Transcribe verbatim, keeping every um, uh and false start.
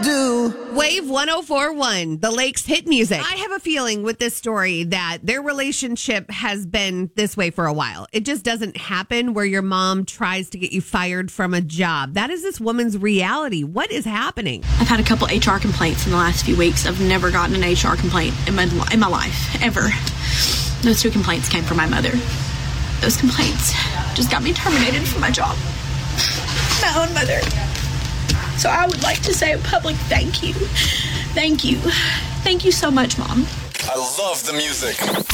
do. Wave one oh four point one, the Lakes hit music. I have a feeling with this story that their relationship has been this way for a while. It just doesn't happen where your mom tries to get you fired from a job. That is this woman's reality. What is happening? I've had a couple H R complaints in the last few weeks. I've never gotten an H R complaint in my, in my life, ever. Those two complaints came from my mother. Those complaints just got me terminated from my job. My own mother. So I would like to say a public thank you. Thank you. Thank you so much, Mom. I love the music.